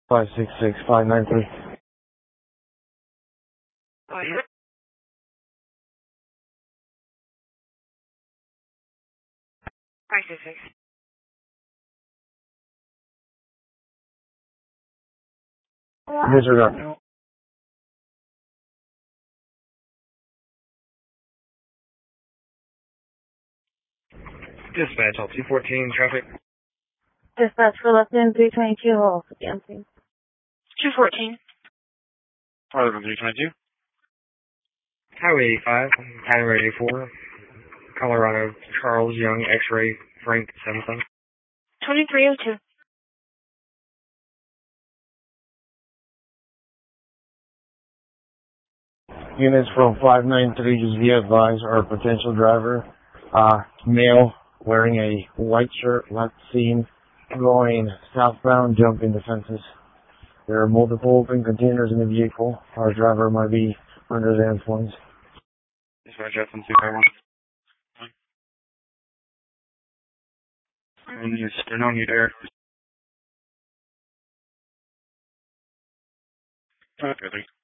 566-593. 566. Disregard. Dispatch, all 214 traffic. Dispatch for left end 322, hold again, please. 214. Order 322. Highway 85, Highway 84, Colorado, Charles Young, X-ray, Frank, 77. 2302. Units from 593, just be advised, our potential driver, male, wearing a white shirt, left seam, going southbound, jumping the fences. There are multiple open containers in the vehicle. Our driver might be under the influence. Dispatch, F1 and there's no need air. Okay,